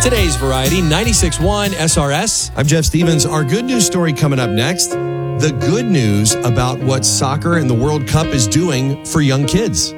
Today's Variety, 96.1 SRS. I'm Jeff Stevens. Our good news story coming up next. The good news about what soccer and the World Cup is doing for young kids.